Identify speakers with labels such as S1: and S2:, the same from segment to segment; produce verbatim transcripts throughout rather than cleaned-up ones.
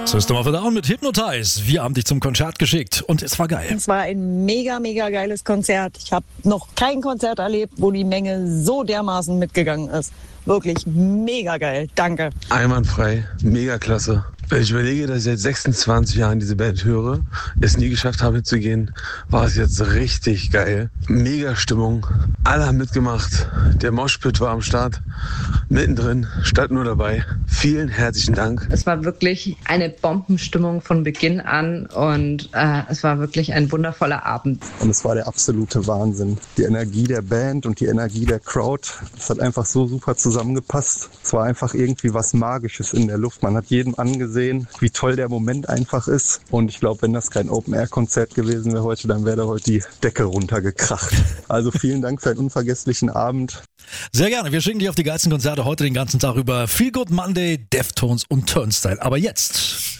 S1: System of a Down mit Hypnotize. Wir haben dich zum Konzert geschickt und es war geil.
S2: Es war ein mega, mega geiles Konzert. Ich habe noch kein Konzert erlebt, wo die Menge so dermaßen mitgegangen ist. Wirklich mega geil. Danke.
S3: Einwandfrei, mega klasse. Wenn ich überlege, dass ich seit sechsundzwanzig Jahren diese Band höre, es nie geschafft habe hinzugehen, war es jetzt richtig geil. Mega Stimmung. Alle haben mitgemacht. Der Moshpit war am Start. Mittendrin, stand nur dabei. Vielen herzlichen Dank.
S4: Es war wirklich eine Bombenstimmung von Beginn an und äh, es war wirklich ein wundervoller Abend.
S5: Und es war der absolute Wahnsinn. Die Energie der Band und die Energie der Crowd, das hat einfach so super zusammengepasst. Es war einfach irgendwie was Magisches in der Luft. Man hat jedem angesehen, wie toll der Moment einfach ist. Und ich glaube, wenn das kein Open-Air-Konzert gewesen wäre heute, dann wäre da heute die Decke runtergekracht. Also vielen Dank für einen unvergesslichen Abend.
S1: Sehr gerne. Wir schicken dich auf die geilsten Konzerte heute den ganzen Tag über. Feel Good Monday, Deftones und Turnstile. Aber jetzt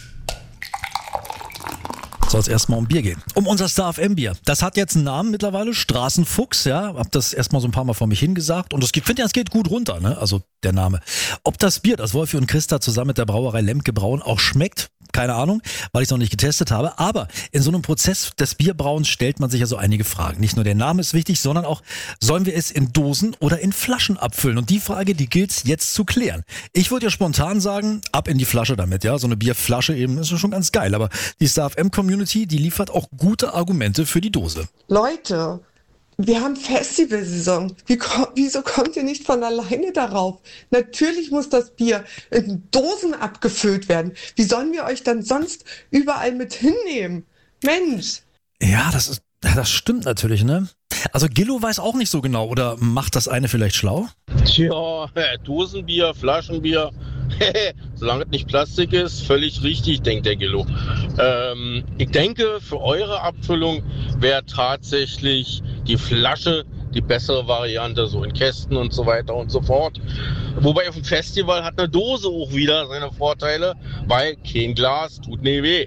S1: soll es erstmal um Bier gehen. Um unser Star F M Bier. Das hat jetzt einen Namen mittlerweile, Straßenfuchs, ja. Hab das erstmal so ein paar Mal vor mich hingesagt und ich finde ja, es geht gut runter, ne? Also der Name. Ob das Bier, das Wolfi und Christa zusammen mit der Brauerei Lemke brauen, auch schmeckt, keine Ahnung, weil ich es noch nicht getestet habe. Aber in so einem Prozess des Bierbrauens stellt man sich ja so einige Fragen. Nicht nur der Name ist wichtig, sondern auch, sollen wir es in Dosen oder in Flaschen abfüllen? Und die Frage, die gilt es jetzt zu klären. Ich würde ja spontan sagen, ab in die Flasche damit, ja. So eine Bierflasche eben ist schon ganz geil. Aber die Star F M-Community, die liefert auch gute Argumente für die Dose.
S6: Leute, wir haben Festivalsaison. Wie, wieso kommt ihr nicht von alleine darauf? Natürlich muss das Bier in Dosen abgefüllt werden. Wie sollen wir euch dann sonst überall mit hinnehmen? Mensch!
S1: Ja, das ist, das stimmt natürlich, ne? Also Gillo weiß auch nicht so genau, oder macht das eine vielleicht schlau?
S7: Tja, Dosenbier, Flaschenbier, solange es nicht Plastik ist, völlig richtig, denkt der Gillo. Ähm, ich denke, für eure Abfüllung wäre tatsächlich die Flasche die bessere Variante, so in Kästen und so weiter und so fort. Wobei auf dem Festival hat eine Dose auch wieder seine Vorteile, weil kein Glas tut nie weh.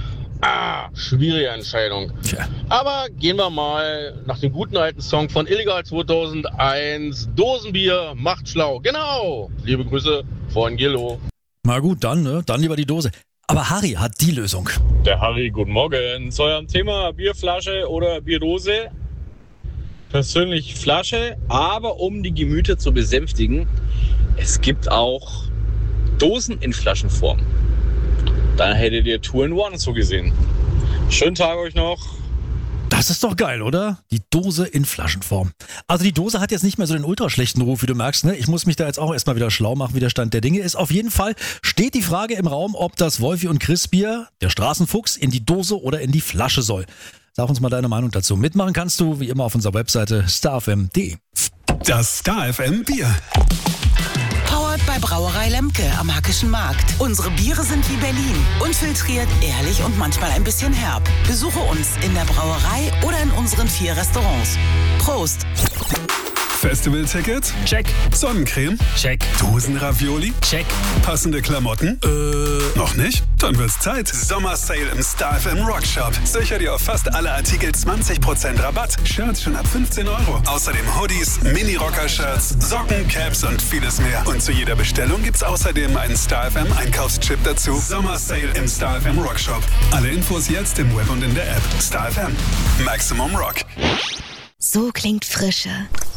S7: Ah, schwierige Entscheidung.
S1: Tja.
S7: Aber gehen wir mal nach dem guten alten Song von Illegal zweitausendeins. Dosenbier macht schlau. Genau. Liebe Grüße von Gillo.
S1: Na gut, dann, ne? Dann lieber die Dose. Aber Harry hat die Lösung.
S8: Der Harry, guten Morgen. Zu eurem Thema Bierflasche oder Bierdose. Persönlich Flasche, aber um die Gemüter zu besänftigen, es gibt auch Dosen in Flaschenform. Dann hättet ihr Two in One so gesehen. Schönen Tag euch noch.
S1: Das ist doch geil, oder? Die Dose in Flaschenform. Also die Dose hat jetzt nicht mehr so den ultraschlechten Ruf, wie du merkst, ne? Ich muss mich da jetzt auch erstmal wieder schlau machen, wie der Stand der Dinge ist. Auf jeden Fall steht die Frage im Raum, ob das Wolfi und Chris Bier, der Straßenfuchs, in die Dose oder in die Flasche soll. Sag uns mal deine Meinung dazu. Mitmachen kannst du, wie immer, auf unserer Webseite star f m punkt d e.
S9: Das Star F M Bier.
S10: Powered bei Brauerei Lemke am Hackischen Markt. Unsere Biere sind wie Berlin. Unfiltriert, ehrlich und manchmal ein bisschen herb. Besuche uns in der Brauerei oder in unseren vier Restaurants. Prost!
S9: Festivalticket?
S1: Check.
S9: Sonnencreme?
S1: Check.
S9: Dosenravioli?
S1: Check.
S9: Passende Klamotten?
S1: Äh.
S9: Noch nicht? Dann wird's Zeit. Sommersale im Star F M Rockshop. Sicher dir auf fast alle Artikel zwanzig Prozent Rabatt. Shirts schon ab fünfzehn Euro. Außerdem Hoodies, Mini-Rocker-Shirts, Socken, Caps und vieles mehr. Und zu jeder Bestellung gibt's außerdem einen Star F M Einkaufschip dazu. Sommersale im Star F M Rockshop. Alle Infos jetzt im Web und in der App. Star F M. Maximum Rock.
S11: So klingt Frische.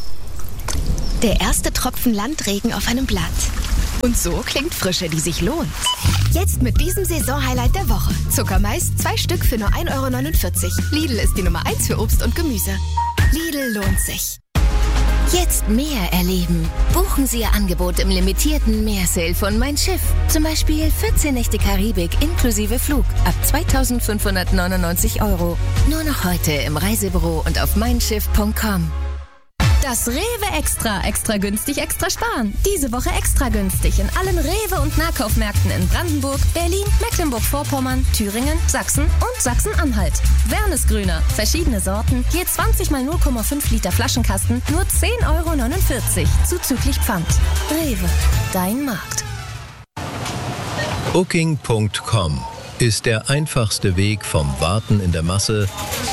S11: Der erste Tropfen Landregen auf einem Blatt. Und so klingt Frische, die sich lohnt. Jetzt mit diesem Saisonhighlight der Woche. Zuckermais, zwei Stück für nur ein Euro neunundvierzig. Lidl ist die Nummer eins für Obst und Gemüse. Lidl lohnt sich.
S12: Jetzt mehr erleben. Buchen Sie Ihr Angebot im limitierten Meersale von Mein Schiff. Zum Beispiel vierzehn Nächte Karibik inklusive Flug ab zweitausendfünfhundertneunundneunzig Euro. Nur noch heute im Reisebüro und auf mein schiff punkt com.
S13: Das Rewe Extra. Extra günstig, extra sparen. Diese Woche extra günstig in allen Rewe- und Nahkaufmärkten in Brandenburg, Berlin, Mecklenburg-Vorpommern, Thüringen, Sachsen und Sachsen-Anhalt. Wernesgrüner. Verschiedene Sorten. Je zwanzig mal null Komma fünf Liter Flaschenkasten. Nur zehn Euro neunundvierzig. Zuzüglich Pfand. Rewe. Dein Markt.
S14: Booking punkt com ist der einfachste Weg vom Warten in der Masse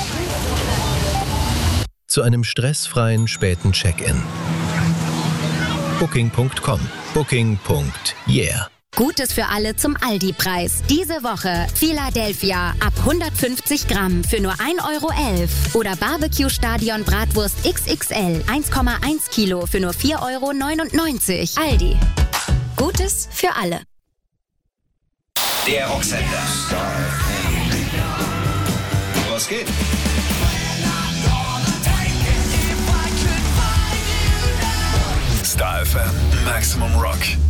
S14: zu einem stressfreien späten Check-in. Booking punkt com. Booking. Yeah.
S15: Gutes für alle zum Aldi-Preis. Diese Woche Philadelphia ab hundertfünfzig Gramm für nur ein Euro elf. Oder Barbecue-Stadion Bratwurst X X L eins Komma eins Kilo für nur vier Euro neunundneunzig. Aldi. Gutes für alle.
S16: Der Rocksender. Was geht?
S9: Star F M, Maximum Rock.